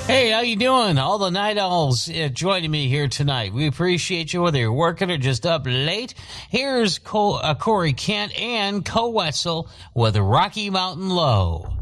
Hey, how you doing? All the night owls joining me here tonight. We appreciate you, whether you're working or just up late. Here's Corey Kent and Co Wetzel with Rocky Mountain Low.